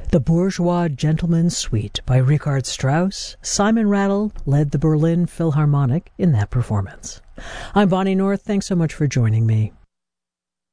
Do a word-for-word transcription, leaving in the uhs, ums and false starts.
The Bourgeois Gentleman's Suite by Richard Strauss. Simon Rattle led the Berlin Philharmonic in that performance. I'm Bonnie North. Thanks so much for joining me.